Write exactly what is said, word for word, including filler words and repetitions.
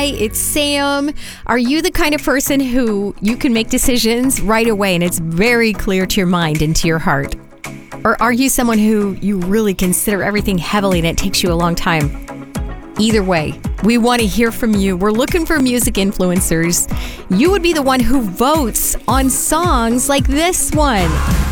It's Sam. Are you the kind of person who you can make decisions right away and it's very clear to your mind and to your heart? Or are you someone who you really consider everything heavily and it takes you a long time? Either way, we want to hear from you. We're looking for music influencers. You would be the one who votes on songs like this one.